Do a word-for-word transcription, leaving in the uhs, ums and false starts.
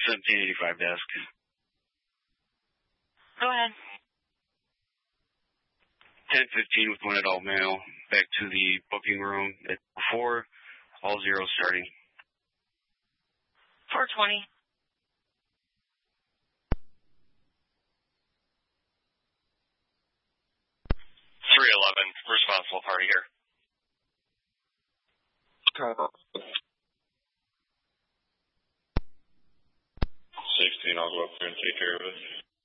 seventeen eighty-five desk. Go ahead. ten fifteen with one adult male. Back to the booking room at four. All zeros starting. four twenty. three eleven, responsible party here. sixteen, I'll go up there and take care of it.